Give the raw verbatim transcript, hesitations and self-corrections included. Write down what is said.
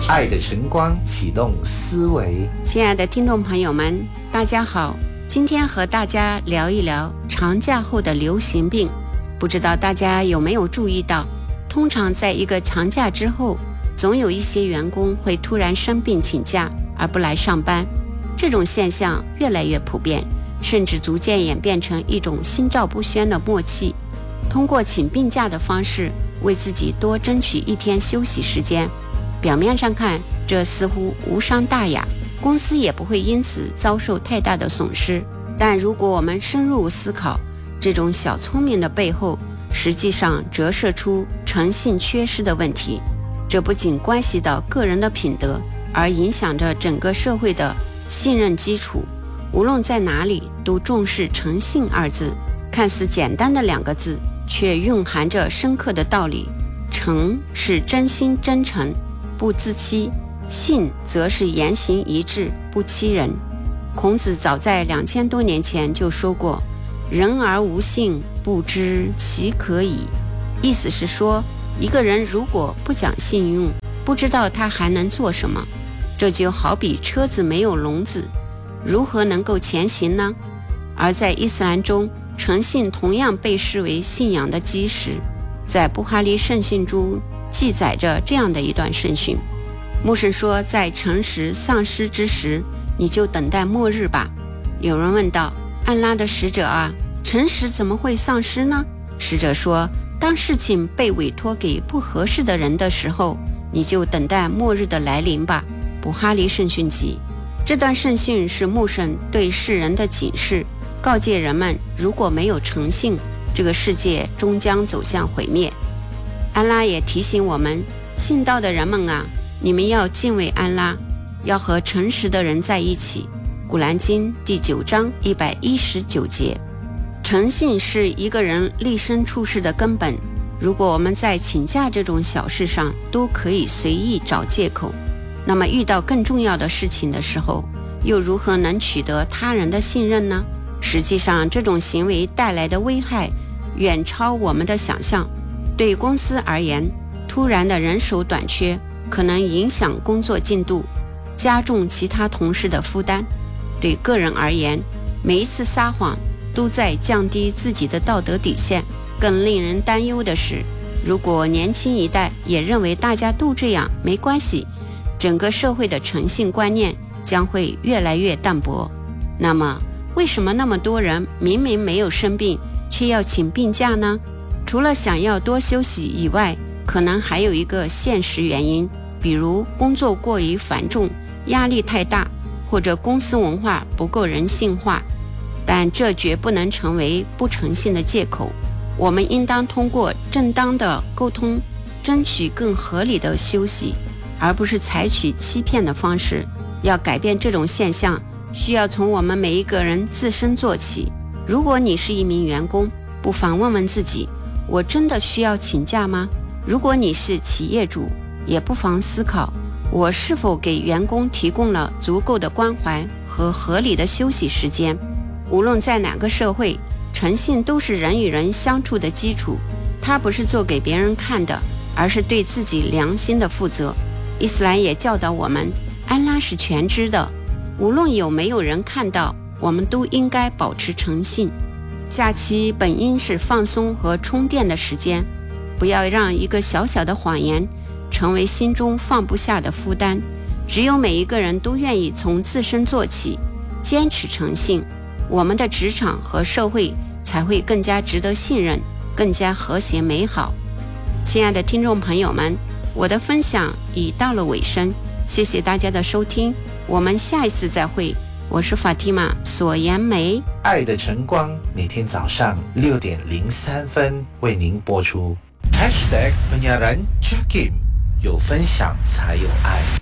爱的晨光启动思维。 亲爱的听众朋友们，大家好，今天和大家聊一聊长假后的流行病。不知道大家有没有注意到，通常在一个长假之后，总有一些员工会突然生病请假而不来上班。这种现象越来越普遍，甚至逐渐演变成一种心照不宣的默契。通过请病假的方式为自己多争取一天休息时间，表面上看这似乎无伤大雅，公司也不会因此遭受太大的损失。但如果我们深入思考，这种小聪明的背后实际上折射出诚信缺失的问题。这不仅关系到个人的品德，而影响着整个社会的信任基础。无论在哪里都重视诚信二字，看似简单的两个字，却蕴含着深刻的道理。诚是真心真诚，不自欺；信则是言行一致，不欺人。孔子早在两千多年前就说过，人而无信，不知其可以。意思是说，一个人如果不讲信用，不知道他还能做什么。这就好比车子没有笼子，如何能够前行呢？而在伊斯兰中，诚信同样被视为信仰的基石。在布哈里圣训中记载着这样的一段圣训，牧师说，在诚实丧失之时，你就等待末日吧。有人问道，安拉的使者啊，诚实怎么会丧失呢？使者说，当事情被委托给不合适的人的时候，你就等待末日的来临吧。布哈里圣训集。这段圣训是牧神对世人的警示，告诫人们，如果没有诚信，这个世界终将走向毁灭。安拉也提醒我们，信道的人们啊，你们要敬畏安拉，要和诚实的人在一起。古兰经第九章一百一十九节。诚信是一个人立身处世的根本。如果我们在请假这种小事上都可以随意找借口，那么遇到更重要的事情的时候，又如何能取得他人的信任呢？实际上，这种行为带来的危害远超我们的想象。对公司而言，突然的人手短缺可能影响工作进度，加重其他同事的负担。对个人而言，每一次撒谎都在降低自己的道德底线。更令人担忧的是，如果年轻一代也认为大家都这样没关系，整个社会的诚信观念将会越来越淡薄。那么为什么那么多人明明没有生病却要请病假呢？除了想要多休息以外，可能还有一个现实原因，比如工作过于繁重，压力太大，或者公司文化不够人性化。但这绝不能成为不诚信的借口。我们应当通过正当的沟通，争取更合理的休息，而不是采取欺骗的方式。要改变这种现象，需要从我们每一个人自身做起。如果你是一名员工，不妨问问自己，我真的需要请假吗？如果你是企业主，也不妨思考，我是否给员工提供了足够的关怀和合理的休息时间。无论在哪个社会，诚信都是人与人相处的基础。它不是做给别人看的，而是对自己良心的负责。伊斯兰也教导我们，安拉是全知的，无论有没有人看到，我们都应该保持诚信。假期本应是放松和充电的时间，不要让一个小小的谎言成为心中放不下的负担。只有每一个人都愿意从自身做起，坚持诚信，我们的职场和社会才会更加值得信任，更加和谐美好。亲爱的听众朋友们，我的分享已到了尾声，谢谢大家的收听，我们下一次再会。我是法蒂玛索颜梅。 爱的晨光每天早上六点零三分为您播出。Hashtag Penyiaran Jakim， 有分享才有爱。